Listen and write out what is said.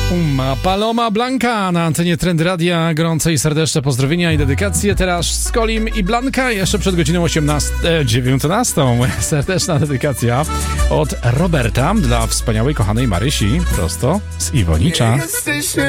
Paloma Blanka na antenie Trend Radia. Gorące i serdeczne pozdrowienia i dedykacje. Teraz Skolim i Blanka jeszcze przed godziną 19. Serdeczna dedykacja od Roberta dla wspaniałej, kochanej Marysi prosto z Iwonicza.